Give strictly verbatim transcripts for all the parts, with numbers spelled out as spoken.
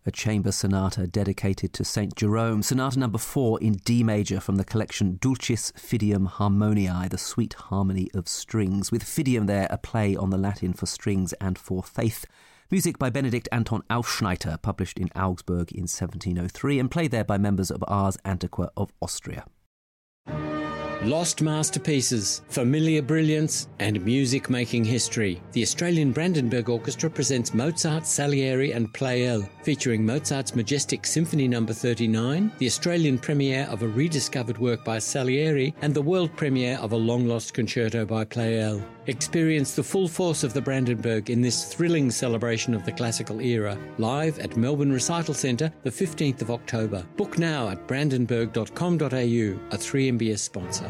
a chamber sonata dedicated to Saint Jerome, sonata number four in D major from the collection Dulcis Fidium Harmoniae, the sweet harmony of strings, with Fidium there a play on the Latin for strings and for faith. Music by Benedict Anton Aufschneiter, published in Augsburg in seventeen oh three and played there by members of Ars Antiqua of Austria. Lost masterpieces, familiar brilliance, and music-making history. The Australian Brandenburg Orchestra presents Mozart, Salieri and Pleyel, featuring Mozart's majestic Symphony number thirty-nine, the Australian premiere of a rediscovered work by Salieri, and the world premiere of a long-lost concerto by Pleyel. Experience the full force of the Brandenburg in this thrilling celebration of the classical era, live at Melbourne Recital Centre, the fifteenth of October. Book now at brandenburg dot com dot a u, a three M B S sponsor.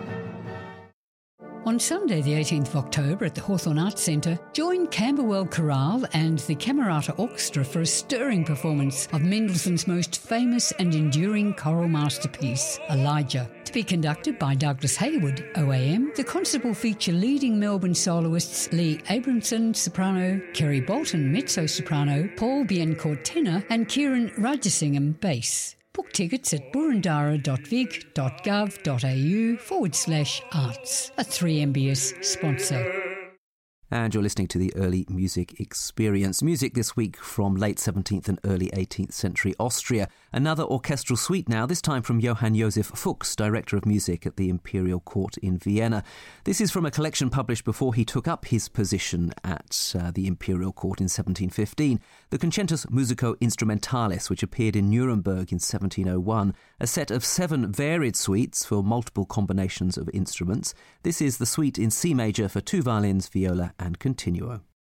On Sunday the eighteenth of October at the Hawthorn Arts Centre, join Camberwell Chorale and the Camerata Orchestra for a stirring performance of Mendelssohn's most famous and enduring choral masterpiece, Elijah. To be conducted by Douglas Hayward, O A M, the concert will feature leading Melbourne soloists Lee Abramson, soprano, Kerry Bolton, mezzo-soprano, Paul Biencourt, tenor, and Kieran Rajasingham, bass. Book tickets at burundara.vic.gov.au forward slash arts, a three M B S sponsor. And you're listening to the Early Music Experience. Music this week from late seventeenth and early eighteenth century Austria. Another orchestral suite now, this time from Johann Josef Fuchs, Director of Music at the Imperial Court in Vienna. This is from a collection published before he took up his position at uh, the Imperial Court in seventeen fifteen. The Concentus Musico Instrumentalis, which appeared in Nuremberg in seventeen oh one. A set of seven varied suites for multiple combinations of instruments. This is the suite in C major for two violins, viola and continuo.